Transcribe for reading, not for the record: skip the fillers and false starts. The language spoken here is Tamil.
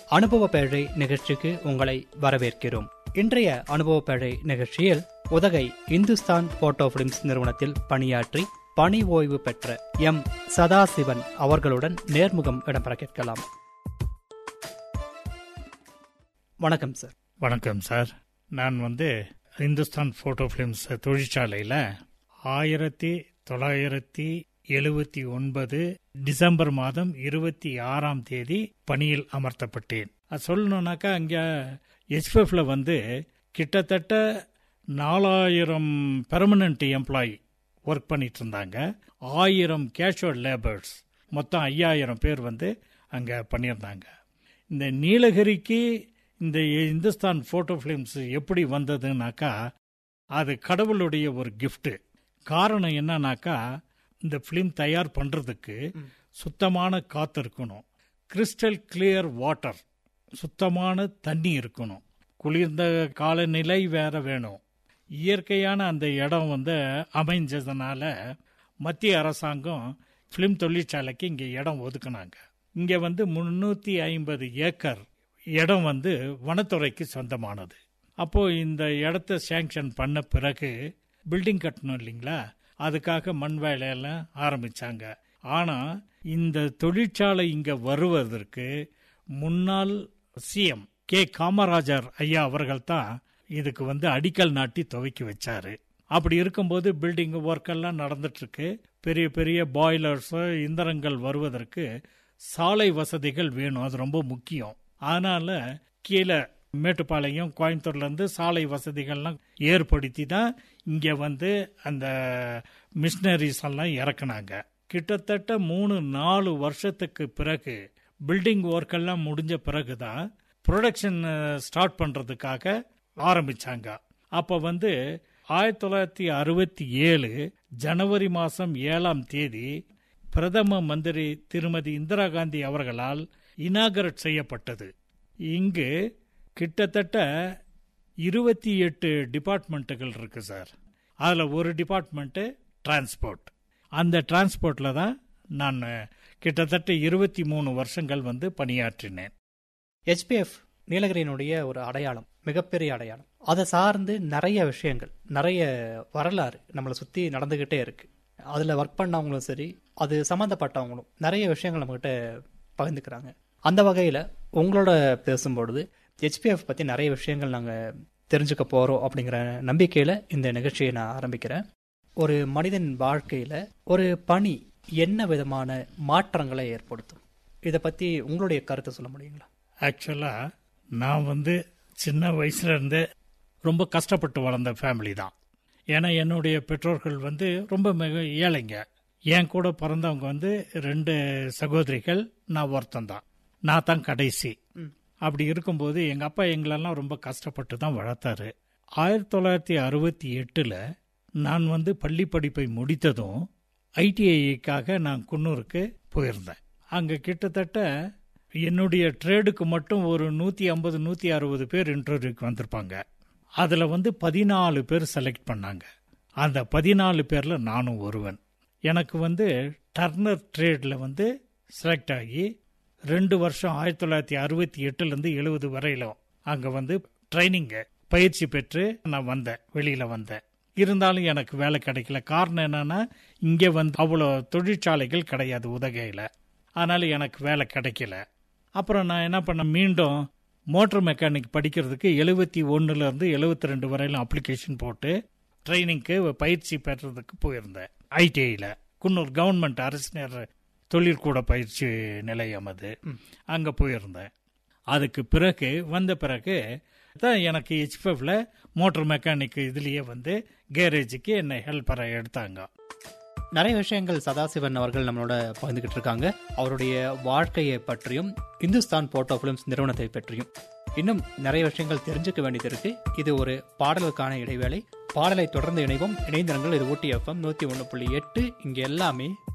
அனுபவ பேழை நிகழ்ச்சிக்கு உங்களை வரவேற்கிறோம். இன்றைய அனுபவ பேழை நிகழ்ச்சியில் உதகை இந்துஸ்தான் போட்டோ பிலிம்ஸ் நிறுவனத்தில் பணியாற்றி பணி ஓய்வு பெற்ற எம் சதாசிவன் அவர்களுடன் நேர்முகம் இடம்பெற கேட்கலாம். வணக்கம் சார். வணக்கம் சார். நான் இந்துஸ்தான் போட்டோ பிலிம்ஸ் தொழிற்சாலையில் 1979 டிசம்பர் மாதம் 26ஆம் தேதி பணியில் அமர்த்தப்பட்டேன். அது சொல்லணும்னாக்கா அங்கே HFFல கிட்டத்தட்ட 4000 பெர்மனன்ட் எம்ப்ளாயி ஒர்க் பண்ணிட்டு இருந்தாங்க. 1000 கேஷுவல் லேபர்ஸ், மொத்தம் 5000 பேர் அங்கே பண்ணியிருந்தாங்க. இந்த நீலகிரிக்கு இந்த இந்துஸ்தான் போட்டோ பிலிம்ஸ் எப்படி வந்ததுனாக்கா அது கடவுளுடைய ஒரு கிஃப்ட். காரணம் என்னன்னாக்கா, இந்த பிலிம் தயார் பண்றதுக்கு சுத்தமான காத்து இருக்கணும், கிறிஸ்டல் கிளியர் வாட்டர், சுத்தமான தண்ணி இருக்கணும், குளிர்ந்த காலநிலை வேற வேணும். இயற்கையான அந்த இடம் அமைஞ்சதுனால மத்திய அரசாங்கம் பிலிம் தொழிற்சாலைக்கு இங்கே இடம் ஒதுக்குனாங்க. இங்கே 350 ஏக்கர் இடம் வனத்துறைக்கு சொந்தமானது. அப்போ இந்த இடத்த சேங்ஷன் பண்ண பிறகு பில்டிங் கட்டணும் இல்லைங்களா, அதுக்காக மண் வேலையெல்லாம் ஆரம்பிச்சாங்க. ஆனா இந்த தொழிற்சாலை இங்க வருவதற்கு முன்னாள் சிஎம் கே காமராஜர் ஐயா அவர்கள் தான் இதுக்கு அடிக்கல் நாட்டி துவக்கி வச்சாரு. அப்படி இருக்கும்போது பில்டிங் ஒர்க் எல்லாம் நடந்துட்டு இருக்கு. பெரிய பெரிய பாய்லர்ஸ் இயந்திரங்கள் வருவதற்கு சாலை வசதிகள் வேணும், அது ரொம்ப முக்கியம். அதனால கீழே மேட்டுப்பாளையம் கோயம்புத்தூர்ல இருந்து சாலை வசதிகள்லாம் ஏற்படுத்தி தான் இங்க அந்த மிஷினரிஸ் எல்லாம் இறக்குனாங்க. கிட்டத்தட்ட 3-4 வருஷத்துக்கு பிறகு பில்டிங் ஒர்க் எல்லாம் முடிஞ்ச பிறகுதான் ப்ரொடக்ஷன் ஸ்டார்ட் பண்றதுக்காக ஆரம்பிச்சாங்க. அப்ப 1967 ஜனவரி மாசம் 7ஆம் தேதி பிரதம மந்திரி திருமதி இந்திரா காந்தி அவர்களால் இனாகரேட் செய்யப்பட்டது. இங்கு கிட்டத்தட்ட 28 டிபார்ட்மெண்ட்டுகள் இருக்கு சார். அதுல ஒரு டிபார்ட்மெண்ட் டிரான்ஸ்போர்ட். அந்த டிரான்ஸ்போர்ட்ல தான் நான் கிட்டத்தட்ட 23 வருஷங்கள் பணியாற்றினேன். HPF நீலகிரியினுடைய ஒரு அடையாளம், மிகப்பெரிய அடையாளம். அதை சார்ந்து நிறைய விஷயங்கள், நிறைய வரலாறு நம்மளை சுத்தி நடந்துகிட்டே இருக்கு. அதுல ஒர்க் பண்ணவங்களும் சரி, அது சம்பந்தப்பட்டவங்களும் நிறைய விஷயங்கள் நம்மகிட்ட பகிர்ந்துக்கிறாங்க. அந்த வகையில உங்களோட பேசும்பொழுது HPF பத்தி நிறைய விஷயங்கள் நாங்க தெரிஞ்சுக்க போறோம் அப்படிங்கிற நம்பிக்கையில இந்த நிகழ்ச்சியை நான் ஆரம்பிக்கிறேன். ஒரு மனிதன் வாழ்க்கையில ஒரு பணி என்ன விதமான மாற்றங்களை ஏற்படுத்தும், இதை பத்தி உங்களுடைய கருத்தை சொல்ல முடியுங்களா? ஆக்சுவலா நான் சின்ன வயசுல இருந்து ரொம்ப கஷ்டப்பட்டு வளர்ந்த ஃபேமிலி தான். ஏன்னா என்னுடைய பெற்றோர்கள் ரொம்ப மிக ஏழைங்க. என் கூட பிறந்தவங்க 2 சகோதரிகள், நான் ஒருத்தன் தான். நான் தான் கடைசி. அப்படி இருக்கும்போது எங்க அப்பா எங்களெல்லாம் ரொம்ப கஷ்டப்பட்டு தான் வளர்த்தாரு. 1968 நான் பள்ளி படிப்பை முடித்ததும் ITIக்காக நான் குன்னூருக்கு போயிருந்தேன். அங்க கிட்டத்தட்ட என்னுடைய ட்ரேடுக்கு மட்டும் ஒரு 150-160 பேர் இன்டர்வியூக்கு வந்திருப்பாங்க. அதுல 14 பேர் செலக்ட் பண்ணாங்க. அந்த 14 பேர்ல நானும் ஒருவன். எனக்கு டர்னர் ட்ரேட்ல செலக்ட் ஆகி 2 வருஷம் 1968 இருந்து 70 வரையிலும் அங்க ட்ரைனிங் பயிற்சி பெற்று நான் வெளியில வந்தேன். இருந்தாலும் எனக்கு வேலை கிடைக்கல. காரணம் என்னன்னா, இங்க அவ்வளோ தொழிற்சாலைகள் கிடையாது உதகையில. அதனால எனக்கு வேலை கிடைக்கல. அப்புறம் நான் என்ன பண்ண, மீண்டும் மோட்டர் மெக்கானிக் படிக்கிறதுக்கு 71 இருந்து 72 வரையிலும் அப்ளிகேஷன் போட்டு ட்ரைனிங்க்கு பயிற்சி பெற்றதுக்கு போயிருந்தேன். ITIல குன்னூர் கவர்மெண்ட் அரசினர் தொழிற்கூட பயிற்சி நிலையம், அது அங்க போயிருந்தேன். அதுக்கு பிறகு வந்த பிறகு தான் எனக்கு HFFல மோட்டர் மெக்கானிக் இதுலயே கேரேஜுக்கு என்னை ஹெல்ப்பரை எடுத்தாங்க. நிறைய விஷயங்கள் சதாசிவன் அவர்கள் நம்மளோட பகிர்ந்துகிட்டு இருக்காங்க. அவருடைய வாழ்க்கையை பற்றியும் இந்துஸ்தான் போட்டோ பிலிம்ஸ் நிறுவனத்தை பற்றியும் இன்னும் நிறைய விஷயங்கள் தெரிஞ்சுக்க வேண்டியது இருக்கு. இது ஒரு பாடலுக்கான இடைவேளை. பாடலை தொடர்ந்து இணைவோம். இணைந்திருங்கள். இது ஊட்டி FM 101.8. இங்க எல்லாமே